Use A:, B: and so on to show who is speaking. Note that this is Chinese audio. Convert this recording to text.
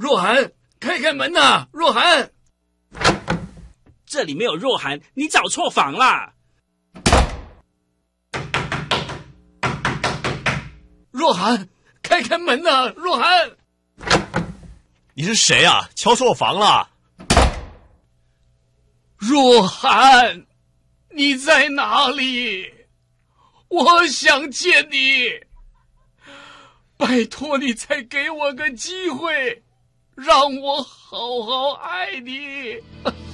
A: 若涵，开开门呐！若涵，
B: 这里没有若涵，你找错房啦！
A: 若涵，开开门呐！若涵，
C: 你是谁啊？敲错房了！
A: 若涵，你在哪里？我想见你，拜托你再给我个机会，让我好好爱你。